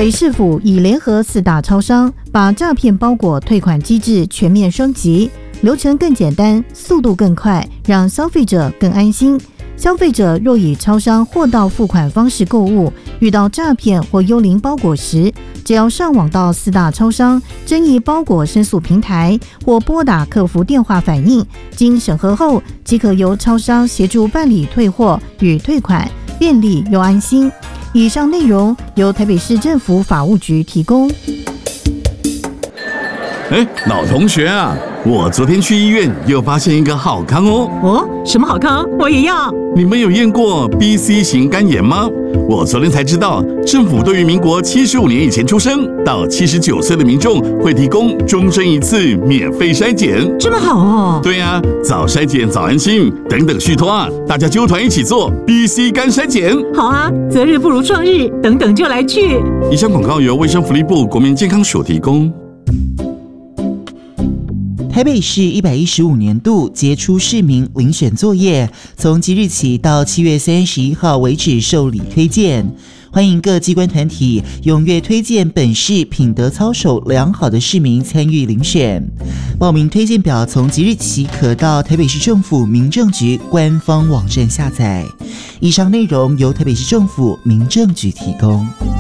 北市府已联合4大超商，把诈骗包裹退款机制全面升级，流程更简单，速度更快，让消费者更安心。消费者若以超商货到付款方式购物，遇到诈骗或幽灵包裹时，只要上网到4大超商争议包裹申诉平台，或拨打客服电话反映，经审核后，即可由超商协助办理退货与退款，便利又安心。以上内容由台北市政府法务局提供。 老同学啊，我昨天去医院又发现一个好康哦。 哦，什么好康？我也要。 你们有验过 BC 型肝炎吗？我昨天才知道，政府对于民国75年以前出生到79岁的民众会提供终身1次免费筛检。 这么好哦？ 对啊，早筛检早安心，等等续托啊，大家揪团一起做 BC 肝筛检。 好啊，择日不如撞日，等等就来去。 以上广告由卫生福利部国民健康署提供。 台北市115年度杰出市民遴选作业，从即日起到7月31号为止受理推荐。欢迎各机关团体踊跃推荐本市品德操守良好的市民参与遴选。报名推荐表从即日起可到台北市政府民政局官方网站下载。以上内容由台北市政府民政局提供。